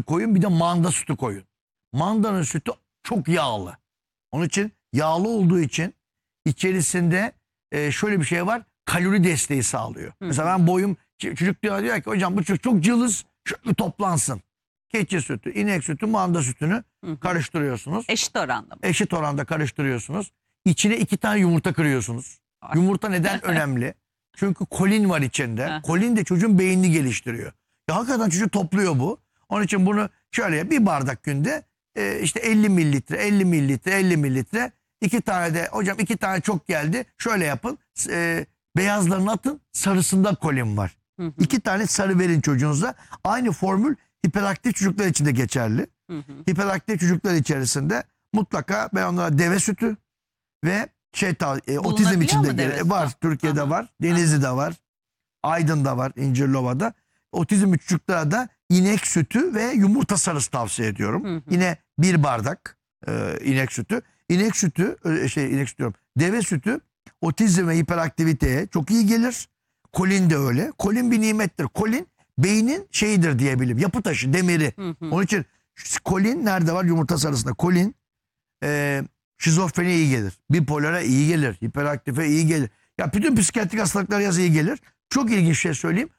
koyun, bir de manda sütü koyun. Mandanın sütü çok yağlı. Onun için yağlı olduğu için içerisinde şöyle bir şey var. Kalori desteği sağlıyor. Mesela ben boyum, çocuk diyor ki hocam bu çocuk çok cılız, şöyle toplansın. Keçi sütü, inek sütü, manda sütünü karıştırıyorsunuz. Eşit oranda mı? Eşit oranda karıştırıyorsunuz. İçine 2 tane yumurta kırıyorsunuz. Yumurta neden önemli? Çünkü kolin var içinde. Kolin de çocuğun beynini geliştiriyor. Ya hakikaten çocuk topluyor bu. Onun için bunu şöyle bir bardak günde işte 50 mililitre, 50 mililitre, 50 mililitre. 2 tane de hocam 2 tane çok geldi. Şöyle yapın. Beyazlarını atın. Sarısında kolin var. 2 tane sarı verin çocuğunuza. Aynı formül hiperaktif çocuklar için de geçerli. Hiperaktif çocuklar içerisinde mutlaka ben onlara deve sütü ve otizm içinde var. Türkiye'de var. Denizli'de var. Aydın'da var. İncirlova'da. Otizm çocuklara da inek sütü ve yumurta sarısı tavsiye ediyorum. Yine 1 bardak inek sütü. İnek sütü inek sütü diyorum. Deve sütü otizm ve hiperaktiviteye çok iyi gelir. Kolin de öyle. Kolin bir nimettir. Kolin beynin şeyidir diyebilirim. Yapı taşı, demiri. Onun için kolin nerede var? Yumurta sarısında. Kolin şizofreniye iyi gelir. Bipolara iyi gelir. Hiperaktife iyi gelir. Ya bütün psikiyatrik hastalıklara yaz iyi gelir. Çok ilginç şey söyleyeyim.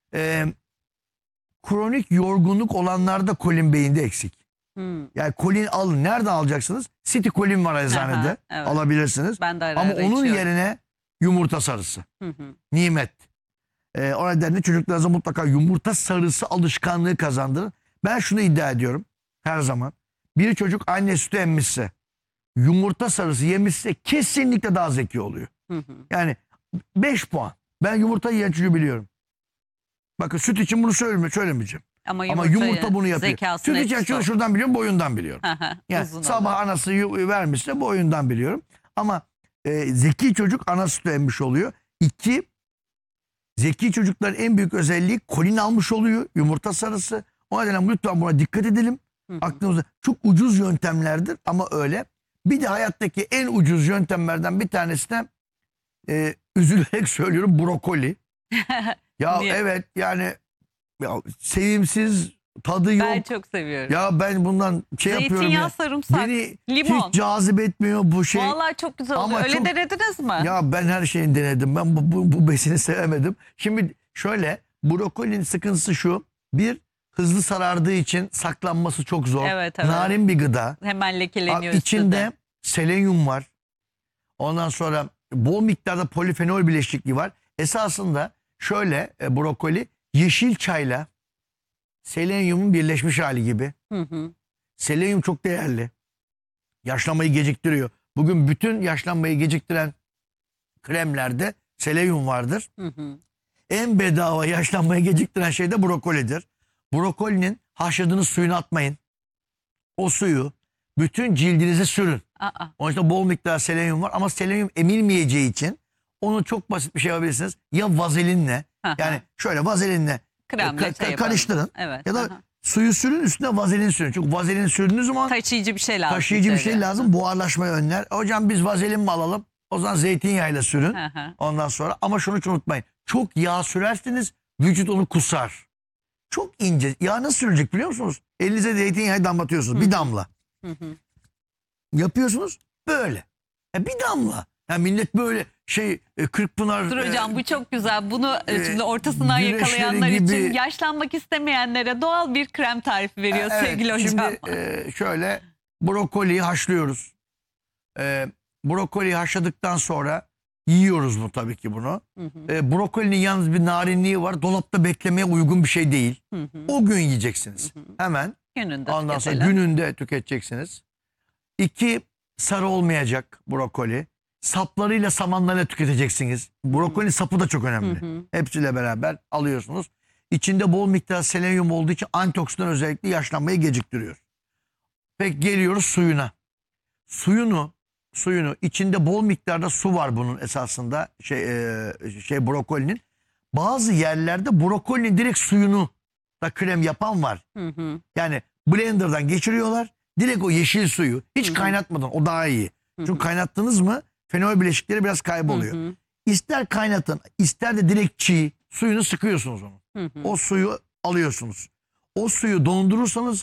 Kronik yorgunluk olanlarda kolin beyinde eksik. Yani kolin alın. Nerede alacaksınız? City kolin var eczanede. Evet. Alabilirsiniz. Ben de ama onun içiyorum. yerine yumurta sarısı. Nimet. O nedenle çocuklarınıza mutlaka yumurta sarısı alışkanlığı kazandırın. Ben şunu iddia ediyorum her zaman. Bir çocuk anne sütü emmişse, yumurta sarısı yemişse kesinlikle daha zeki oluyor. Yani 5 puan. Ben yumurta yiyen çocuğu biliyorum. Bakın süt için bunu söylemeyeceğim. Ama yumurta bunu yapıyor. Süt içen çocuğu şuradan biliyorum, boyundan biliyorum. Yani sabah anası vermişse boyundan biliyorum. Ama zeki çocuk ana sütü emmiş oluyor. 2, zeki çocukların en büyük özelliği kolin almış oluyor. Yumurta sarısı. O nedenle lütfen buna dikkat edelim. Aklınızda çok ucuz yöntemlerdir ama öyle. Bir de hayattaki en ucuz yöntemlerden bir tanesi de üzülerek söylüyorum, brokoli. Ya evet yani ya, sevimsiz, tadı yok. Ben çok seviyorum. Ya ben bundan yapıyorum. Zeytinyağı, sarımsak, beni limon. hiç cazip etmiyor bu şey. Vallahi çok güzel oluyor. Ama Öyle denediniz mi? Ya ben her şeyini denedim. Ben bu besini sevemedim. Şimdi şöyle, brokolinin sıkıntısı şu. Bir, hızlı sarardığı için saklanması çok zor. Evet. Narin bir gıda. Hemen lekeleniyor. İçinde selenyum var. Ondan sonra bol miktarda polifenol bileşikliği var. Esasında şöyle brokoli yeşil çayla selenyumun birleşmiş hali gibi. Selenyum çok değerli. Yaşlanmayı geciktiriyor. Bugün bütün yaşlanmayı geciktiren kremlerde selenyum vardır. En bedava yaşlanmayı geciktiren şey de brokolidir. Brokolinin haşladığınız suyunu atmayın. O suyu bütün cildinize sürün. Onun için bol miktar selenyum var ama selenyum emilmeyeceği için onu çok basit bir şey yapabilirsiniz. Ya vazelinle, yani şöyle vazelinle karıştırın. Evet. Ya da suyu sürün, üstüne vazelin sürün. Çünkü vazelin sürdüğünüz zaman taşıyıcı bir şey lazım. Taşıyıcı bir şey lazım. Buharlaşmayı önler. Hocam biz vazelin mi alalım? O zaman zeytinyağıyla sürün. Ondan sonra ama şunu hiç unutmayın. Çok yağ sürerseniz vücut onu kusar. Çok ince. Yağ nasıl sürecek biliyor musunuz? Elinize zeytinyağı damlatıyorsunuz. Bir damla. Yapıyorsunuz böyle. Bir damla. Yani millet böyle Kırkpınar... Dur hocam bu çok güzel. Bunu şimdi ortasından yakalayanlar gibi, için, yaşlanmak istemeyenlere doğal bir krem tarifi veriyor sevgili hocam. Şimdi şöyle brokoliyi haşlıyoruz. Brokoliyi haşladıktan sonra yiyoruz mu tabii ki bunu. Brokolinin yalnız bir narinliği var. Dolapta beklemeye uygun bir şey değil. O gün yiyeceksiniz. Hemen. Gününde ondan sonra gününde tüketeceksiniz. 2, sarı olmayacak brokoli. Saplarıyla samanlarıyla tüketeceksiniz. Brokoli sapı da çok önemli. Hepsiyle beraber alıyorsunuz. İçinde bol miktar selenyum olduğu için antioksidan özellikle yaşlanmayı geciktiriyor. Peki geliyoruz suyuna. Suyunu içinde bol miktarda su var bunun esasında brokolinin. Bazı yerlerde brokolinin direkt suyunu da krem yapan var. Yani blenderdan geçiriyorlar. Direkt o yeşil suyu hiç kaynatmadan, o daha iyi. Çünkü kaynattınız mı fenol bileşikleri biraz kayboluyor. İster kaynatın, ister de direkt çiğ suyunu sıkıyorsunuz onu. O suyu alıyorsunuz. O suyu dondurursanız